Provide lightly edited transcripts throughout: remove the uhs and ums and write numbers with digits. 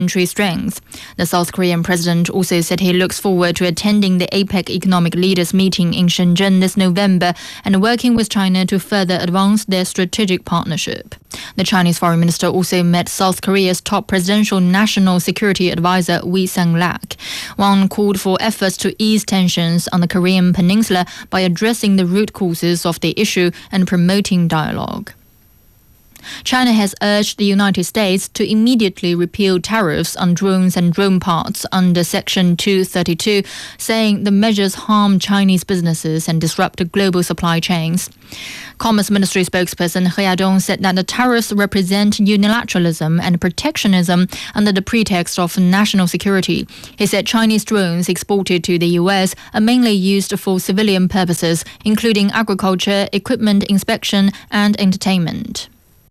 strength. The South Korean president also said he looks forward to attending the APEC economic leaders meeting in Shenzhen this November and working with China to further advance their strategic partnership. The Chinese foreign minister also met South Korea's top presidential national security advisor Wee Sang-lak. Wang called for efforts to ease tensions on the Korean peninsula by addressing the root causes of the issue and promoting dialogue. China has urged the United States to immediately repeal tariffs on drones and drone parts under Section 232, saying the measures harm Chinese businesses and disrupt global supply chains. Commerce Ministry spokesperson He Yadong said that the tariffs represent unilateralism and protectionism under the pretext of national security. He said Chinese drones exported to the US are mainly used for civilian purposes, including agriculture, equipment inspection, and entertainment.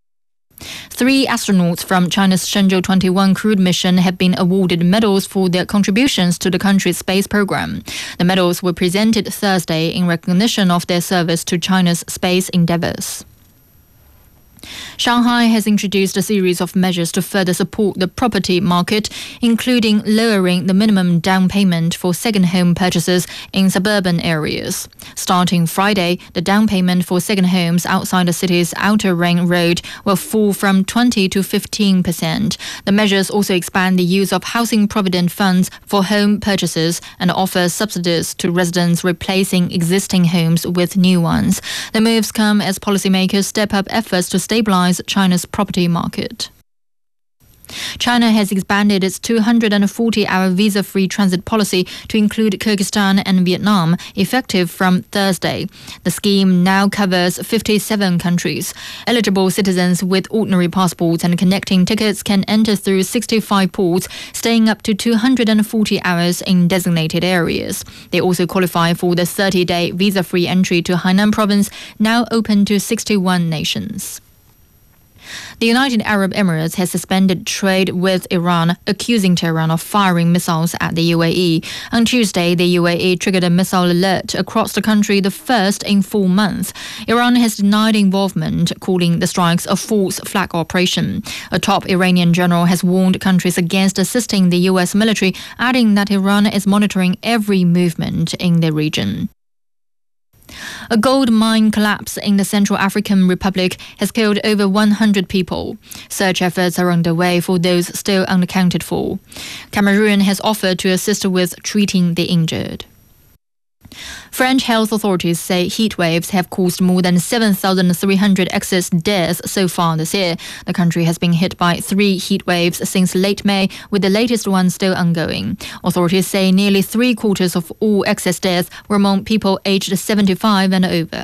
3 astronauts from China's Shenzhou 21 crewed mission have been awarded medals for their contributions to the country's space program. The medals were presented Thursday in recognition of their service to China's space endeavors. Shanghai has introduced a series of measures to further support the property market, including lowering the minimum down payment for second home purchases in suburban areas. Starting Friday, the down payment for second homes outside the city's outer ring road will fall from 20 to 15%. The measures also expand the use of housing provident funds for home purchases and offer subsidies to residents replacing existing homes with new ones. The moves come as policymakers step up efforts to stabilize China's property market. China has expanded its 240-hour visa-free transit policy to include Kyrgyzstan and Vietnam, effective from Thursday. The scheme now covers 57 countries. Eligible citizens with ordinary passports and connecting tickets can enter through 65 ports, staying up to 240 hours in designated areas. They also qualify for the 30-day visa-free entry to Hainan province, now open to 61 nations. The United Arab Emirates has suspended trade with Iran, accusing Tehran of firing missiles at the UAE. On Tuesday, the UAE triggered a missile alert across the country, the first in 4 months. Iran has denied involvement, calling the strikes a false flag operation. A top Iranian general has warned countries against assisting the US military, adding that Iran is monitoring every movement in the region. A gold mine collapse in the Central African Republic has killed over 100 people. Search efforts are underway for those still unaccounted for. Cameroon has offered to assist with treating the injured. French health authorities say heat waves have caused more than 7,300 excess deaths so far this year. The country has been hit by 3 heat waves since late May, with the latest one still ongoing. Authorities say nearly 3/4 of all excess deaths were among people aged 75 and over.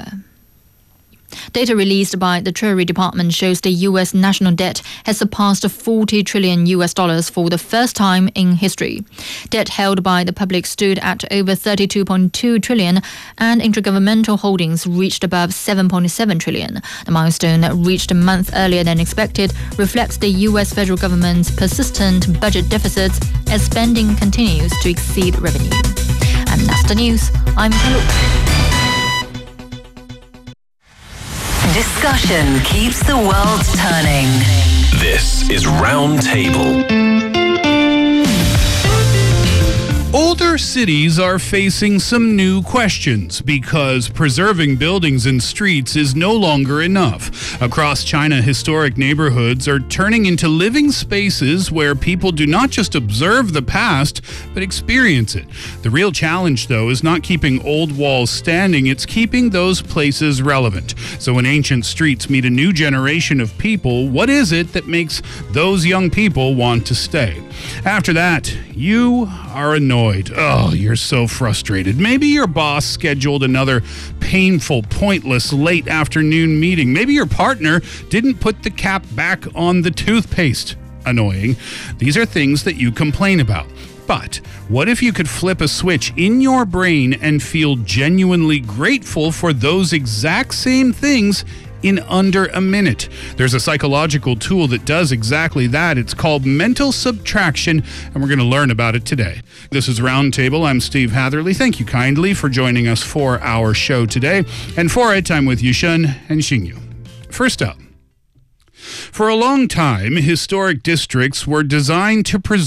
Data released by the Treasury Department shows the U.S. national debt has surpassed $40 trillion for the first time in history. Debt held by the public stood at over $32.2 trillion, and intergovernmental holdings reached above $7.7 trillion. The milestone, reached a month earlier than expected, reflects the U.S. federal government's persistent budget deficits as spending continues to exceed revenue. And that's the news. I'm Paluk. Discussion keeps the world turning. This is Roundtable. Older cities are facing some new questions because preserving buildings and streets is no longer enough. Across China, historic neighborhoods are turning into living spaces where people do not just observe the past, but experience it. The real challenge, though, is not keeping old walls standing, it's keeping those places relevant. So when ancient streets meet a new generation of people, what is it that makes those young people want to stay? After that, you are annoyed. Oh, you're so frustrated. Maybe your boss scheduled another painful, pointless late afternoon meeting. Maybe your partner didn't put the cap back on the toothpaste. Annoying. These are things that you complain about. But what if you could flip a switch in your brain and feel genuinely grateful for those exact same things in under a minute? There's a psychological tool that does exactly that. It's called mental subtraction, and we're going to learn about it today. This is Roundtable. I'm Steve Hatherley. Thank you kindly for joining us for our show today. And for it, I'm with Yushun and Xingyu. First up, For a long time, historic districts were designed to preserve